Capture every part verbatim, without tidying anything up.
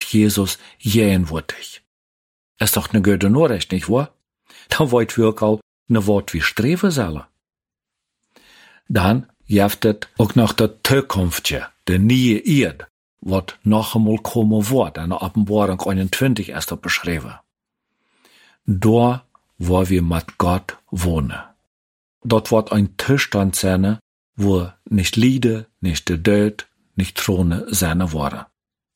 Jesus jähenwürdig. Ist doch ne gute Nachricht, nicht wahr? Da wollt wir auch ne Wort wie Streven sollen. Dann jeft het auch noch der Zukunftje, der neue Erd, wat noch einmal kommen wird, in der Offenbarung einundzwanzig erst op beschreven. Da, wo wir mit Gott wohnen. Dort wird ein Zustand sein, wo nicht Liebe, nicht der Tod, nicht Throne sein worden.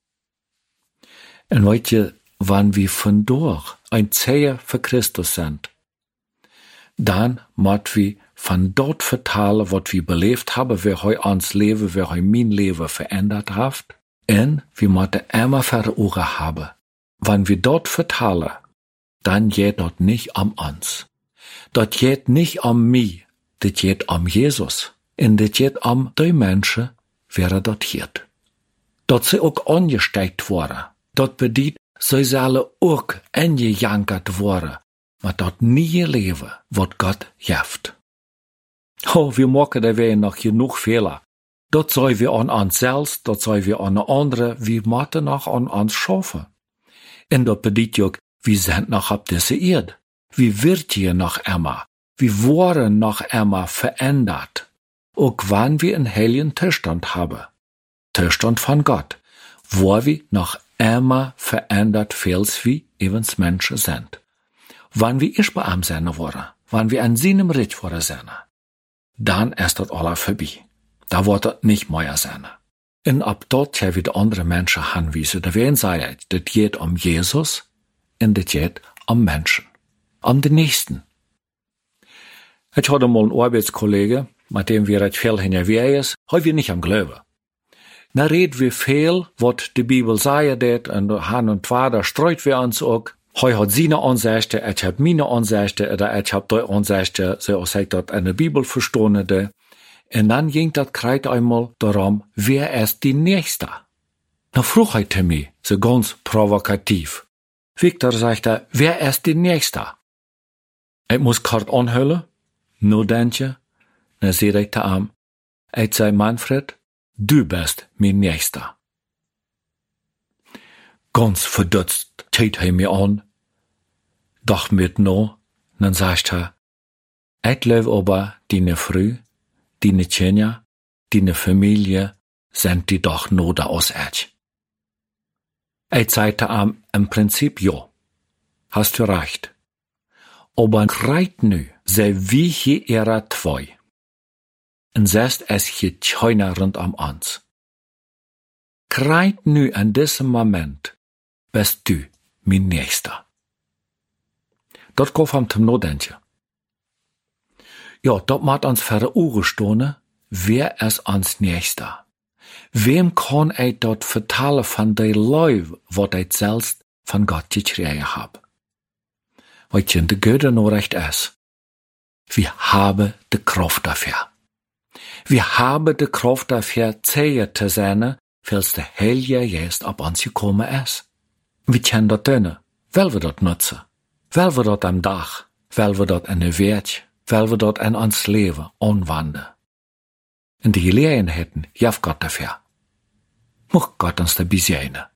Und weißt ihr, wann wir von dort ein Zeichen für Christus sind, dann müssen wir von dort vertalen, was wir belebt haben, wie heu uns Leben, wie heu mein Leben verändert hat. Und wir müssen immer vor Augen haben. Wenn wir dort vertalen, dann geht dort nicht um uns. Dort geht nicht um mich, das geht um Jesus. Und das geht um die Menschen, wer dort geht. Dort sie auch angesteckt worden. Dort bedient, sie sollen auch angejankert worden. Maar dat nie leven wat Gott jeft. Oh, wir maken da weer nog genoeg Fehler. Dat zou wir an uns selbst, dat zou wir an andere, wir moeten noch an uns schaffen. En dat bedeutet ook, wir sind noch ab diese Erde. Wir wird hier noch immer. Wir wurden noch immer verändert. Auch wann wir einen heiligen Zustand haben. Zustand von Gott. Wo wir noch immer verändert, feels wie evens Menschen sind. Wann wir erst bei ihm sein wollen, wann wir an seinem Recht wollen sein, dann ist das alles vorbei. Da wird das nicht mehr sein. Und ab dort ja wieder andere Menschen anwiesen, da werden sie, das geht um Jesus und das geht um Menschen, um den Nächsten. Ich hatte mal einen Arbeitskollege, mit dem wir recht viel hinterwegs, heute wir nicht am Glauben. Da reden wir viel, was die Bibel sagt, und Han und Zwar, da streut wir uns auch. Hij hat seine Ansichten, ich hab meine Ansichten, oder ich hab die Ansichten, so als ich das in der Bibel verstanden. Und dann ging das Kreis einmal darum, wer ist die Nächste? Na frug er mich, so ganz provokativ. Victor sagte, wer ist die Nächste? Ich muss kort anhüllen, nur denken, dann seh ich zu ihm, ich sei Manfred, du bist mein Nächster. Ganz verdutzt schaut er mir an, doch mit no, dann sagt er, ich glaube aber, deine Frau, deine Kinder, deine Familie, sind die doch no da aus Erd. Ich sagte ihm im Prinzip ja, hast du recht. Aber greit nu, sei wie hier ihrer zwei. Und selbst es hier keiner rund um uns. Greit nu in diesem Moment, bist du mein Nächster. Dort kauf am zum Nodenken. Ja, dort macht uns vor der Uhr stehen, wer ist uns Nächster? Wem kann ich dort vertellen von der Leu, wat ich selbst von Gott gekriegt hab? Weil je de Gute Nachricht ist, wir haben die Kraft dafür. Wir haben die Kraft dafür, zähe zu sein, als der Heilige Geist auf uns gekommen ist. Wir können das tun, weil wir das nutzen, weil wir das am Dach, weil wir das in der Welt, weil wir das in uns Leben anwenden. Und die Gelegenheiten, ja Gott dafür. Mag Gott uns dabei sein.